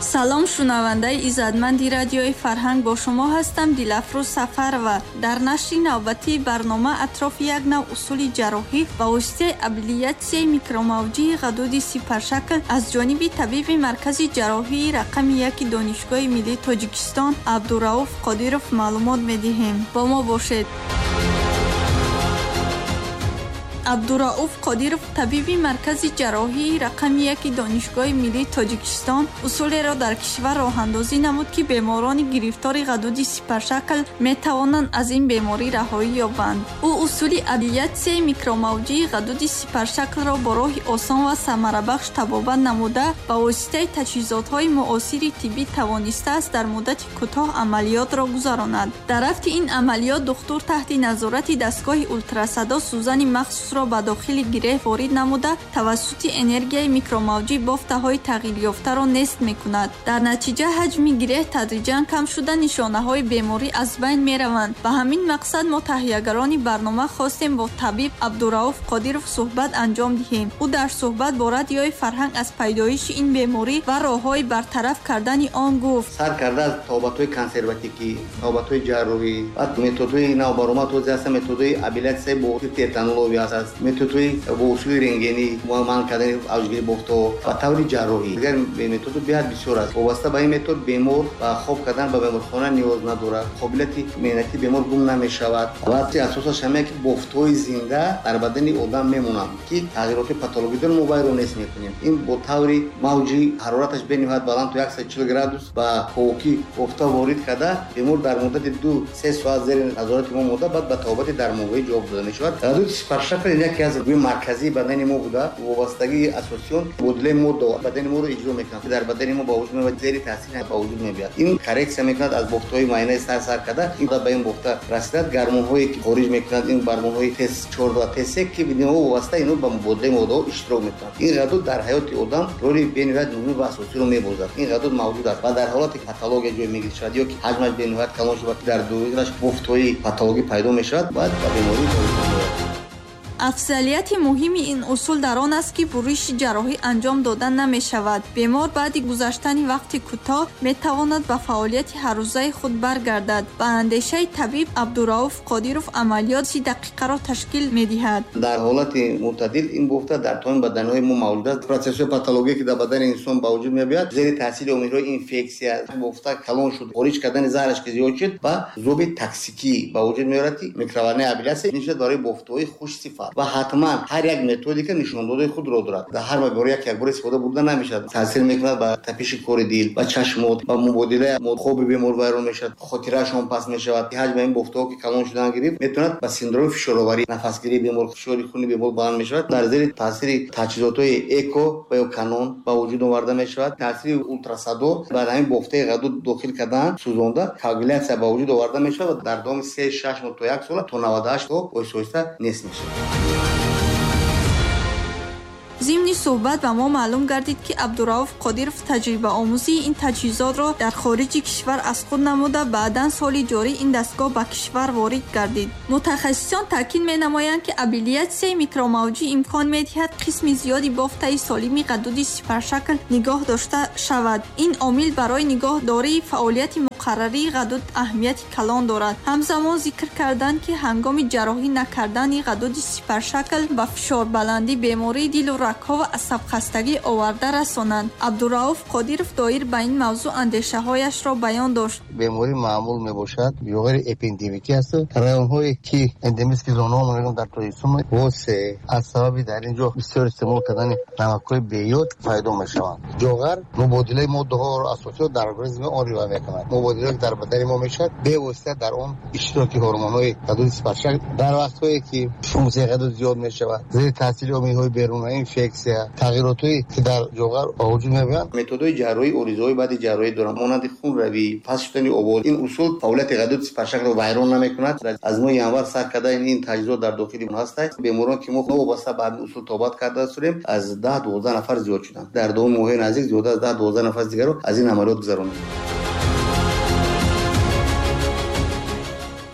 салом шунавандаи иззатманди радиои Фарҳанг, бо шумо ҳастам Дилафрӯз Сафарова. дар нашри навбатии барнома атрофи як нав усули ҷарроҳӣ ба воситаи аблиятсияи микромавҷии ғадуди сипаршакл аз ҷониби табиби маркази ҷарроҳии рақами 1 донишгоҳи миллии Тоҷикистон Абдурауф Қодиров маълумот медиҳем. бо мо бошед. Абдурауф Қодиров, табиби маркази ҷарроҳии рақами 1 донишгоҳи миллии Тоҷикистон, усулеро дар кишвар роҳандозӣ намуд, ки беморони гирифтори ғадуди сипаршакл метавонанд аз ин беморӣ раҳоӣ ёбанд. ӯ усули аблиятсияи микромавҷии ғадуди сипаршаклро бо роҳи осон ва самарабахш табобат намуда, ба воситаи таҷҳизотҳои муосири тиббӣ тавонистааст дар муддати кӯтоҳ амалиётро гузаронад. дар рафти ин амалиёт духтур таҳти назорати дастгоҳи ултрасадо сӯзани махсус ба дохили гиреҳ ворид намуда, тавассути энергияи микромавҷӣ бофтаҳои тағйирёфтаро нест мекунад. дар натиҷа ҳаҷми гиреҳ тадриҷан кам шуда нишонаҳои беморӣ аз байн мераванд. ба ҳамин мақсад мо таҳиягарони барнома хостем бо табиб Абдурауф Қодиров суҳбат анҷом диҳем. ӯ дар суҳбат бо радиои Фарҳанг аз пайдоиши ин беморӣ ва роҳҳои бартараф кардани он гуфт. сар карда аз табобатҳои консервативӣ, табобатҳои ҷарроҳӣ ва методҳои навбарома този ҳастанд, методҳои абилятсияи бо технология аст, методҳои бо усули рентгенӣ манъ кардани авҷгирӣ бофтҳо ва таври ҷарроҳӣ. дигар методу беҳад бисёр аст. вобаста ба ин метод бемор ба хоб кардан ба беморхона ниёз надорад, қобилияти меҳнати бемор гум намешавад ва асосаш ҳаме ки бофтҳои зинда дар бадани одам мемонанд, ки тағйироти патологӣ дорад, мо вайро нест мекунем. ин бо таври мавҷи ҳарораташ бениҳоят баланд то 140 градус ба ҳовки бофта ворид карда, бемор дар муддати 2-3 соат зери назорати мо монда, баъд ба табобати дармонҳоӣ ҷавоб дода мешавад. ғадуди сипаршакл яке аз гӯи марказии бадани мо буда, вобастагии асосиён модулаи модда бадани моро иҷро мекунад, дар бадани мо ба вуҷуд меояд, зери таъсир ба вуҷуд меояд. ин коррексия мекунад аз бофтҳои муайянаи сар карда, ин ба ин бофта расидад, гармонҳое ки хориҷ мекунад, ин гармонҳои Т4 ва Т3 ки бидинҳо вобаста ино ба мубодилаи моддаҳо иштирок мекунад. ин ғадуд дар ҳаёти одам роли бениҳоят муҳим ва асосиро мебозад. ин ғадуд мавҷуд аст ва дар ҳолати патология ҷой мегирад шавад ё ки ҳаҷмаш бениҳоят калон шавад, дар дохилаш бофтҳои патологӣ пайдо мешавад, баъд ба беморӣ афзалияти муҳими ин усул дар он аст, ки буриши ҷарроҳӣ анҷом дода намешавад. бемор баъди гузаштани вақти кӯтоҳ метавонад ба фаъолияти ҳаррӯзаи худ баргардад. ба андешаи табиб Абдурауф Қодиров амалиёт 30 дақиқаро ташкил медиҳад. дар ҳолати мӯътадил ин бофта дар томи баданҳои мо мавҷуд аст. процессҳои патологие ки дар бадани инсон ба вуҷуд меояд, зери таъсири омилҳои инфексия, бофта калон шуд, хориҷ кардани заҳраш ки зиёд шуд, ба зоби токсикӣ ба вуҷуд меорад, ки микроварнаи абилятсия нишон барои бофтҳои хушсифат ва ҳатман ҳар як методика нишондодаи худро дорад. дар ҳар беморӣ як бор истифода бурда намешавад. таъсир мекунад ба тапиши кори дил, ба чашмот, ба мубодилаи хоби бемор вайрон мешавад, хотирашон паст мешавад. ҳаҷми ин бофтаҳо ки калон шудан гирифт метавонад ба синдроми фишороварӣ, нафасгирии бемор, фишори хуни бемор баланд мешавад. дар зери таъсири таҷҳизотҳои эко ва ё канон ба вуҷуд оварда мешавад. таъсири ултрасадо ба ҳамин бофтаи ғадуд дохил кардан, сӯзонда коагулясия ба вуҷуд оварда мешавад. дар давоми 3-6 моҳ то 1 сола то 98 то оҳиста нест мешавад. зимни суҳбат ба мо маълум гардид, ки Абдурауф Қодиров таҷрибаомӯзии ин таҷҳизотро дар хориҷи кишвар аз худ намуда, баъдан соли ҷорӣ ин дастгоҳ ба кишвар ворид гардид. мутахассисон таъкид менамоянд, ки абилятсияи микромавҷӣ имкон медиҳад қисми зиёди бофтаи солими ғадуди сипаршакл нигоҳ дошта шавад. ин омил барои нигоҳдории фаъолияти муқаррарии ғадуд аҳамияти калон дорад. ҳамзамон зикр карданд, ки ҳангоми ҷарроҳӣ накардани ғадуди сипаршакл ба фишорбаландӣ, бемории дилу рагҳо ва асабхастагӣ оварда расонанд. Абдурауф Қодиров доир ба ин мавзӯъ андешаҳояшро баён дошт. беморӣ маъмул мебошад, биёғари эпидемикӣ аст. районҳое ки эндемически зонаҳо мегӯям дар Тоҷикистон восе аз сабаби дар ин ҷо бисёр истеъмол кардани намакҳои беёд пайдо мешаванд. ҷоғар мубодилаи моддаҳоро асосиёт дар организми он риоя мекунад. мубодилае ки дар бадани мо мешавад, бевосита дар он иштироки ҳормонҳои ғадуди сипаршакл дар вақтҳое ки функсияи ғадуд зиёд мешавад, зери таъсири омилҳои берунии инфексия, тағйиротҳое ки дар ҷоғар ба вуҷуд меоянд. методҳои ҷарроҳӣ оризаҳои баъди ҷарроҳӣ доранд, монанди хунравӣ, паст шудани обод. ин усул фаъолияти ғадуди сипаршакл вайрон намекунад. аз моҳи январ сар кардани ин таҷҳизот дар дохили мо ҳаст. беморон ки мо вобаста ба ҳамин усул тобат карда дорем, аз 10-12 нафар зиёд шуданд. дар давоми моҳи наздик зиёда аз 10-12 нафар дигарро аз ин амалиёт гузаронем.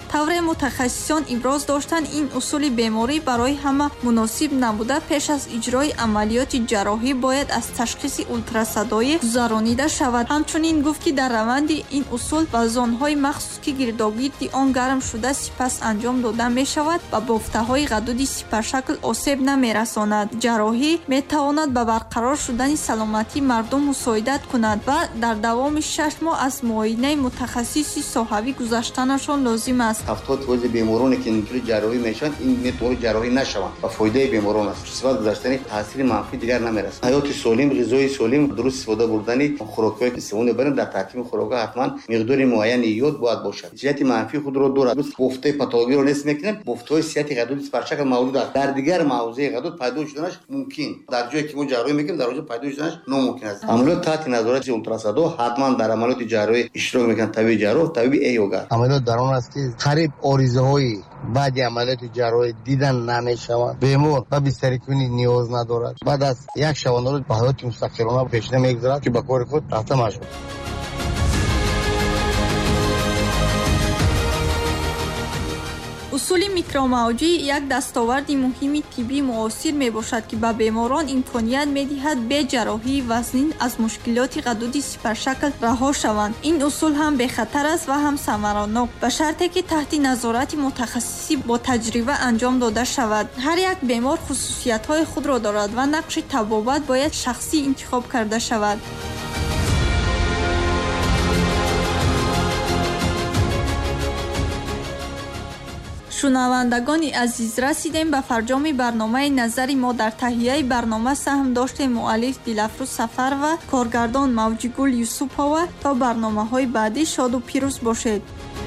мутахассисон иброз доштанд, ин усули беморӣ барои ҳама муносиб набуда, пеш аз иҷрои амалиёти ҷарроҳӣ бояд аз ташхиси ултрасадоӣ гузаронида шавад. Ҳамчунин гуфт, ки дар раванди ин усул ба зонаҳои махсус, ки гирдогирди он гарм шуда сипас анҷом дода мешавад, ба бофтаҳои ғадуди сипаршакл осеб намерасонад. ҷарроҳӣ метавонад ба барқарор шудани саломатии мардум мусоидат кунад ва дар давоми 6 моҳ аз муоинаи мутахассиси соҳавӣ гузаштанашон лозим аст. 70% бемороне ки интури ҷарроҳӣ мешаванд, ин метавонад ҷарроҳӣ нашаванд ва фоидаи беморон аст. сифат гузаштани таъсири манфӣ дигар намерасад. ҳаёти солим, ғизои солим, дуруст истифода бурдани хӯрокҳои истифода мебарем. дар тартиби хӯрокҳо ҳатман миқдори муайяни йод бояд бошад. ҷиҳати манфии худро дорад. biz бофтаи патологиро нест мекунем. бофтаҳои сиҳати ғадуди сипаршакл мавҷуд аст. дар дигар мавзеи ғадуд пайдо шуданаш мумкин. дар ҷое ки мо ҷарроҳӣ мекунем, дар оҷо пайдо шуданаш номумкин аст. амалиёт таҳти назорати ултрасадо ҳатман дар амалиёти ҷарроҳӣ иштирок мекунад табиби ҷарроҳ, табиби эёгар. амалиёт дар он аст ки қариб оризаҳои баъди амалиёти ҷарроҳӣ дидан намешавад. бемор ба бистарикунӣ ниёз надорад. баъд аз як шабона рӯз ба ҳаёти мустақилона пешина мегузарад, ки ба кори худ рафта машуд. усули микромавҷӣ як дастоварди муҳими тиббӣ муосир мебошад, ки ба беморон имконият медиҳад бе ҷарроҳии вазнин аз мушкилоти ғадуди сипаршакл раҳо шаванд. ин усул ҳам бехатар аст ва ҳам самаранок, ба шарте ки таҳти назорати мутахассиси бо таҷриба анҷом дода шавад. ҳар як бемор хусусиятҳои худро дорад ва нақши табобат бояд шахсӣ интихоб карда шавад. шунавандагони азиз, расидем ба фарҷоми барномаи назари мо. дар таҳияи барнома саҳм доштем муаллиф Дилафрӯз Сафарова, коргардон Мавҷигул Юсупова. то барномаҳои баъдӣ шоду пирӯз бошед.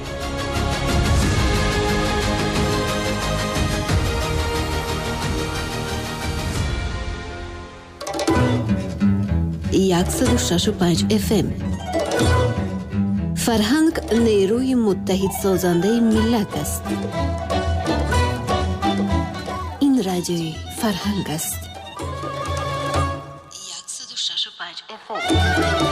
FM. фарҳанг нерӯи муттаҳидсозандаи миллат аст. ин радиои фарҳанг аст. 106.5 FM.